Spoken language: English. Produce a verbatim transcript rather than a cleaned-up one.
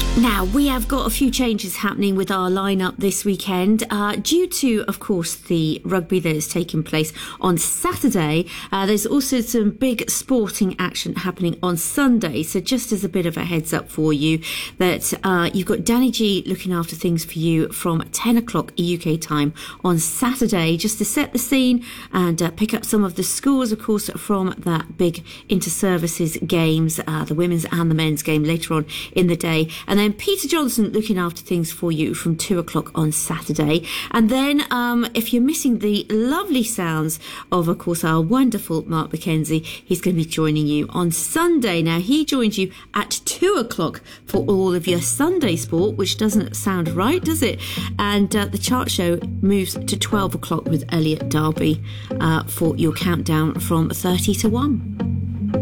Now, we have got a few changes happening with our lineup this weekend. Uh, due to, of course, the rugby that is taking place on Saturday, uh, there's also some big sporting action happening on Sunday. So just as a bit of a heads up for you, that uh, you've got Danny G looking after things for you from ten o'clock U K time on Saturday, just to set the scene and uh, pick up some of the scores, of course, from that big inter-services games, uh, the women's and the men's game later on in the day. And then Peter Johnson looking after things for you from two o'clock on Saturday. And then um, if you're missing the lovely sounds of, of course, our wonderful Mark McKenzie, he's going to be joining you on Sunday. Now, he joins you at two o'clock for all of your Sunday sport, which doesn't sound right, does it? And uh, the chart show moves to twelve o'clock with Elliot Darby uh, for your countdown from thirty to one.